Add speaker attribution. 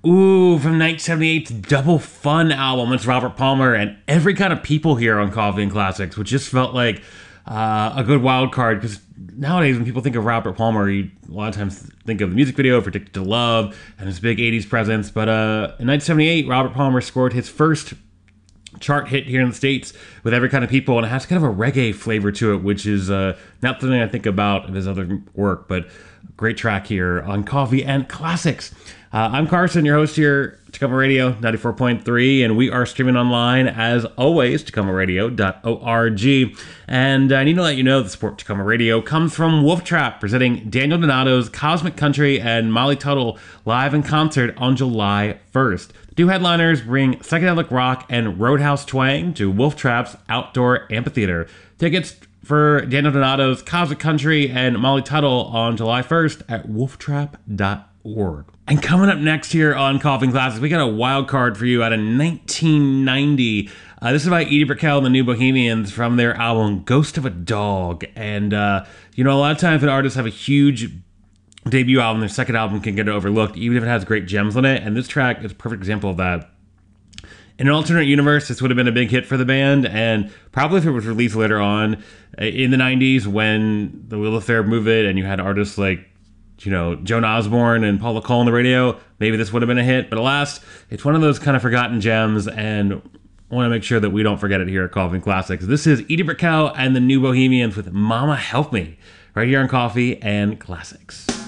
Speaker 1: Ooh, from 1978's Double Fun album. It's Robert Palmer and every kind of people here on Coffee and Classics, which just felt like a good wild card because nowadays when people think of Robert Palmer, you a lot of times think of the music video for Addicted to Love and his big 80s presence. But in 1978, Robert Palmer scored his first chart hit here in the States with Every Kind of People, and it has kind of a reggae flavor to it, which is not something I think about in his other work, but great track here on Coffee and Classics. I'm Carson, your host here, Tacoma Radio 94.3, and we are streaming online, as always, tacomaradio.org. And I need to let you know the support Tacoma Radio comes from Wolf Trap, presenting Daniel Donato's Cosmic Country and Molly Tuttle live in concert on July 1st. The two headliners bring psychedelic rock and roadhouse twang to Wolf Trap's outdoor amphitheater. Tickets for Daniel Donato's Cosmic Country and Molly Tuttle on July 1st at wolftrap.org. And coming up next here on Coffee and Classics, we got a wild card for you out of 1990. This is by Edie Brickell and the New Bohemians from their album Ghost of a Dog. And, a lot of times when artists have a huge debut album, their second album can get overlooked, even if it has great gems on it. And this track is a perfect example of that. In an alternate universe, this would have been a big hit for the band, and probably if it was released later on in the 90s when the Lilith movement and you had artists like, Joan Osborne and Paula Cole on the radio, maybe this would have been a hit. But alas, it's one of those kind of forgotten gems, and I want to make sure that we don't forget it here at Coffee and Classics. This is Edie Brickell and the New Bohemians with Mama Help Me, right here on Coffee and Classics.